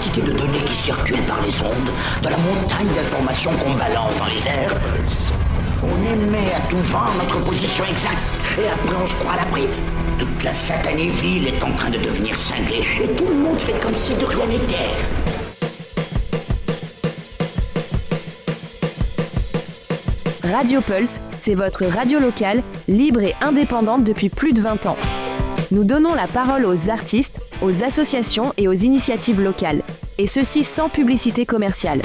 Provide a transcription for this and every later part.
quantité de données qui circulent par les ondes, de la montagne d'informations qu'on balance dans les airs. On émet à tout vent notre position exacte, et après on se croit à l'abri. Toute la satanée ville est en train de devenir cinglée, et tout le monde fait comme si de rien n'était. Radio Pulse, c'est votre radio locale, libre et indépendante depuis plus de 20 ans. Nous donnons la parole aux artistes, aux associations et aux initiatives locales, et ceci sans publicité commerciale.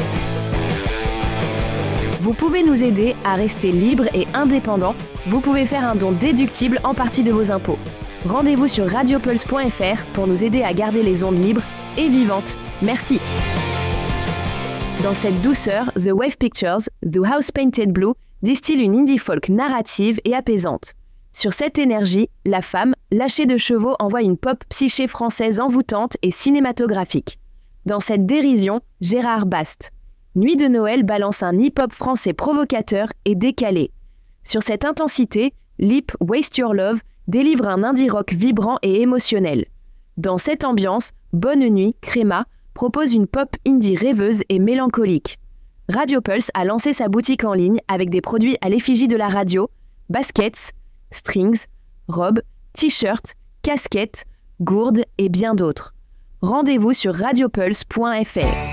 Vous pouvez nous aider à rester libre et indépendant. Vous pouvez faire un don déductible en partie de vos impôts. Rendez-vous sur radiopulse.fr pour nous aider à garder les ondes libres et vivantes. Merci. Dans cette douceur, The Wave Pictures, The House Painted Blue, distille une indie folk narrative et apaisante. Sur cette énergie, la femme, lâchée de chevaux, envoie une pop psyché française envoûtante et cinématographique. Dans cette dérision, Gérard Bast. Nuit de Noël balance un hip-hop français provocateur et décalé. Sur cette intensité, Lip Waste Your Love délivre un indie rock vibrant et émotionnel. Dans cette ambiance, Bonne Nuit, Créma, propose une pop indie rêveuse et mélancolique. Radio Pulse a lancé sa boutique en ligne avec des produits à l'effigie de la radio, baskets, strings, robes, t-shirts, casquettes, gourdes et bien d'autres. Rendez-vous sur radiopulse.fr.